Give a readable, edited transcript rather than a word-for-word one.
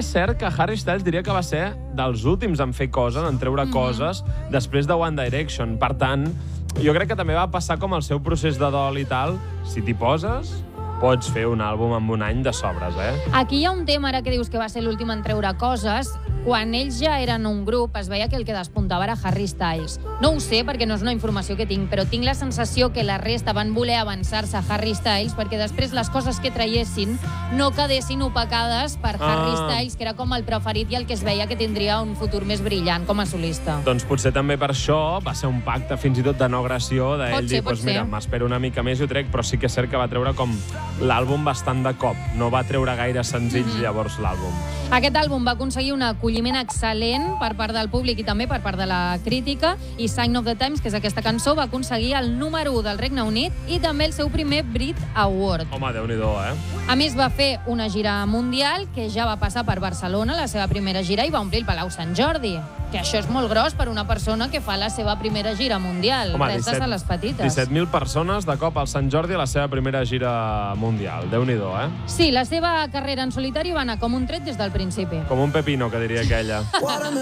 És cert que Harry Styles diria que va ser dels últims en fer coses, en treure coses, després de One Direction. Per tant, jo crec que també va passar com el seu procés de dol i tal. Si t'hi poses, pots fer un àlbum en un any de sobres, Aquí hi ha un tema, ara que dius que va ser l'últim en treure coses. Quan ells ja eren un grup, es veia que el que despuntava era Harry Styles. No ho sé, perquè no és una informació que tinc, però tinc la sensació que la resta van voler avançar-se a Harry Styles perquè després les coses que traiessin no quedessin opacades per Harry Styles, que era com el preferit i el que es veia que tindria un futur més brillant com a solista. Doncs potser també per això va ser un pacte fins i tot de no agressió, d'ell dir, doncs mira, m'espero una mica més i ho trec, però sí que és cert que va treure com l'àlbum bastant de cop. No va treure gaire senzills llavors l'àlbum. Aquest àlbum va aconseguir un acolliment excel·lent per part del públic i també per part de la crítica, i Sign of the Times, que és aquesta cançó, va aconseguir el número 1 del Regne Unit i també el seu primer Brit Award. Home, Déu-n'hi-do, A més, va fer una gira mundial que ja va passar per Barcelona, la seva primera gira, i va omplir el Palau Sant Jordi. Que això és molt gros per una persona que fa la seva primera gira mundial. Home, res de sales petites. 17.000 persones de cop al Sant Jordi a la seva primera gira mundial. Déu-n'hi-do, Sí, la seva carrera en solitari va anar com un tret des del principi. Com un pepino, que diria aquella.